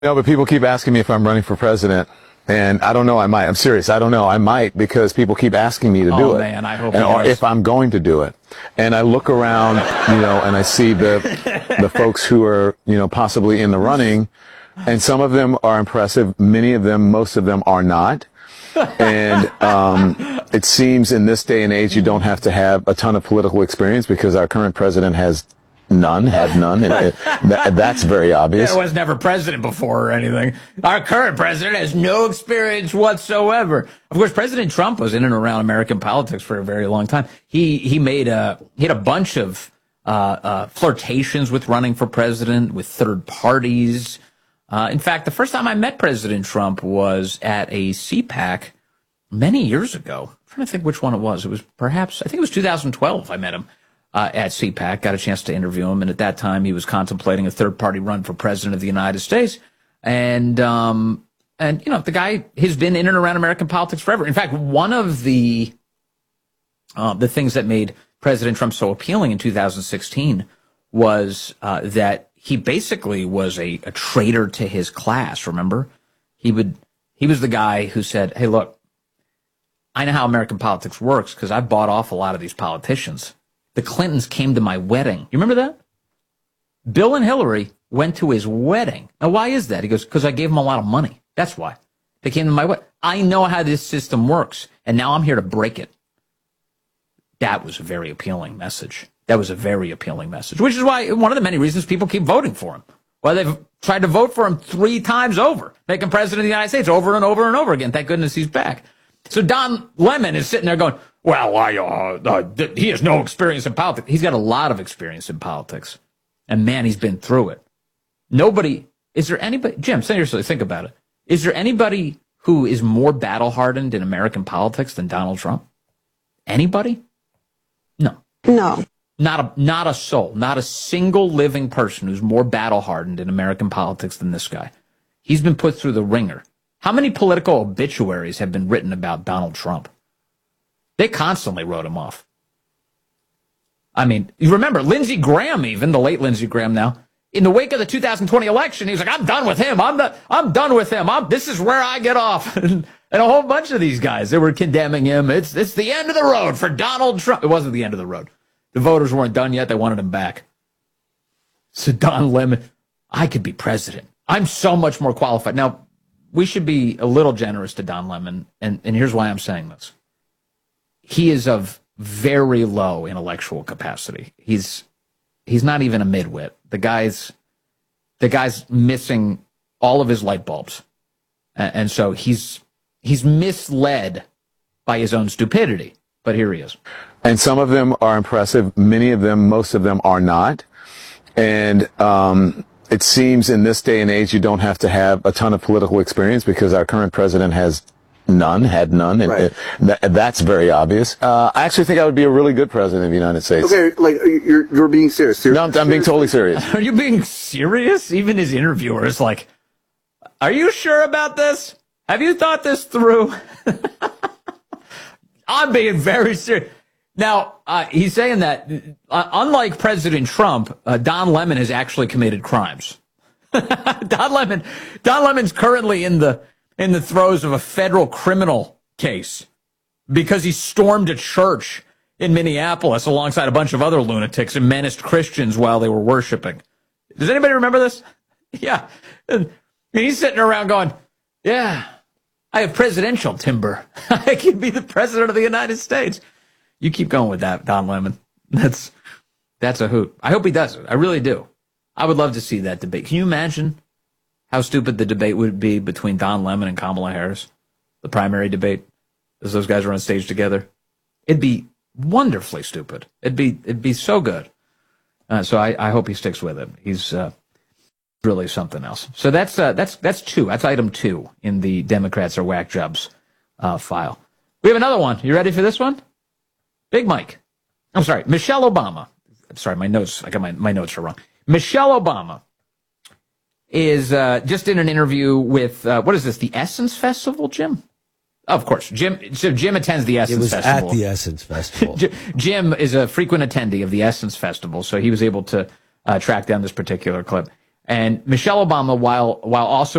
No, but people keep asking me if I'm running for president. And I don't know, I might. I'm serious. I don't know. I might because people keep asking me to do it. Oh, man, I hope or if I'm going to do it. And I look around, and I see the folks who are, possibly in the running. And some of them are impressive. Many of them, most of them are not. And it seems in this day and age you don't have to have a ton of political experience because our current president had none. And that's very obvious. There was never president before or anything. Our current president has no experience whatsoever. Of course, President Trump was in and around American politics for a very long time. He had a bunch of flirtations with running for president with third parties. In fact, the first time I met President Trump was at a CPAC many years ago. I'm trying to think which one it was. It was I think it was 2012 I met him at CPAC, got a chance to interview him. And at that time, he was contemplating a third-party run for president of the United States. And the guy has been in and around American politics forever. In fact, one of the things that made President Trump so appealing in 2016 was that he basically was a traitor to his class, remember? He was the guy who said, hey, look, I know how American politics works because I've bought off a lot of these politicians. The Clintons came to my wedding. You remember that? Bill and Hillary went to his wedding. Now, why is that? He goes, because I gave them a lot of money. That's why. They came to my wedding. I know how this system works, and now I'm here to break it. That was a very appealing message. Which is why one of the many reasons people keep voting for him. Well, they've tried to vote for him 3 times over, make him president of the United States over and over and over again. Thank goodness he's back. So Don Lemon is sitting there going, well, he has no experience in politics. He's got a lot of experience in politics. And, man, he's been through it. Is there anybody, Jim, seriously, think about it. Is there anybody who is more battle-hardened in American politics than Donald Trump? Anybody? No. Not a soul, not a single living person who's more battle-hardened in American politics than this guy. He's been put through the ringer. How many political obituaries have been written about Donald Trump? They constantly wrote him off. I mean, you remember Lindsey Graham, even the late Lindsey Graham now, in the wake of the 2020 election, he was like, I'm done with him. I'm done with him. This is where I get off. And a whole bunch of these guys, they were condemning him. It's the end of the road for Donald Trump. It wasn't the end of the road. The voters weren't done yet. They wanted him back. So Don Lemon, I could be president. I'm so much more qualified. Now, we should be a little generous to Don Lemon, and here's why I'm saying this. He is of very low intellectual capacity. He's not even a midwit. The guy's missing all of his light bulbs. And so he's misled by his own stupidity. But here he is. And some of them are impressive. Many of them, most of them are not. And it seems in this day and age you don't have to have a ton of political experience because our current president had none. And right. That's very obvious. I actually think I would be a really good president of the United States. Okay, like you're being serious. No, I'm being totally serious. Are you being serious? Even his interviewer is like, are you sure about this? Have you thought this through? I'm being very serious. Now, he's saying that, unlike President Trump, Don Lemon has actually committed crimes. Don Lemon's currently in the throes of a federal criminal case because he stormed a church in Minneapolis alongside a bunch of other lunatics and menaced Christians while they were worshiping. Does anybody remember this? Yeah. And he's sitting around going, yeah, I have presidential timber. I can be the president of the United States. You keep going with that, Don Lemon. That's a hoot. I hope he does it. I really do. I would love to see that debate. Can you imagine how stupid the debate would be between Don Lemon and Kamala Harris? The primary debate, as those guys were on stage together. It'd be wonderfully stupid. It'd be so good. So I hope he sticks with it. He's really something else. So that's 2. That's item 2 in the Democrats are whack jobs file. We have another one. You ready for this one? Big Mike. I'm sorry, Michelle Obama. I'm sorry, my notes. I got my notes are wrong. Michelle Obama is just in an interview with what is this? The Essence Festival, Jim? Of course, Jim. So Jim attends the Essence Festival. It was at the Essence Festival. Jim is a frequent attendee of the Essence Festival, so he was able to track down this particular clip. And Michelle Obama, while also